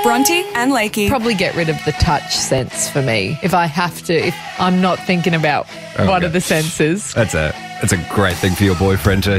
Bronte and Lakey. Probably get rid of the touch sense for me if I have to, if I'm not thinking about one of the senses. That's a great thing for your boyfriend to